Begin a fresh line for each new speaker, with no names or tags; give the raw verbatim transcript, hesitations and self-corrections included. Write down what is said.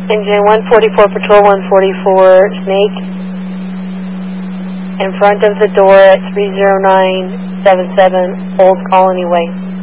Engine one forty-four, Patrol one forty-four, Snake. In front of the door at three zero nine seven seven, Old Colony Way.